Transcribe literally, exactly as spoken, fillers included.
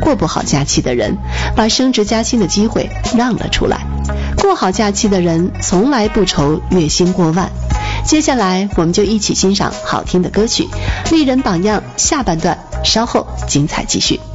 过不好假期的人，把升职加薪的机会让了出来。过好假期的人从来不愁月薪过万。接下来我们就一起欣赏好听的歌曲《丽人榜样》下半段，稍后精彩继续。